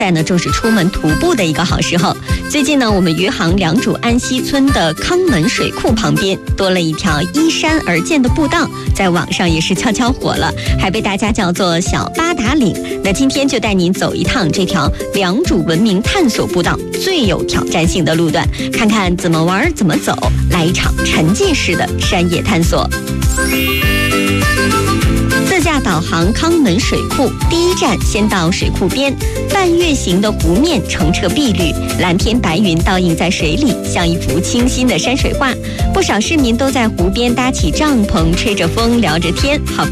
在呢，正是出门徒步的一个好时候。最近呢，我们余杭良渚安溪村的康门水库旁边多了一条依山而建的步道，在网上也是悄悄火了，还被大家叫做小八达岭。那今天就带您走一趟这条良渚文明探索步道最有挑战性的路段，看看怎么玩怎么走，来一场沉浸式的山野探索。自驾导航康门水库，第一站先到水库边，半月形的湖面澄澈碧绿，蓝天白云倒映在水里，像一幅清新的山水画。不少市民都在湖边搭起帐篷，吹着风，聊着天，好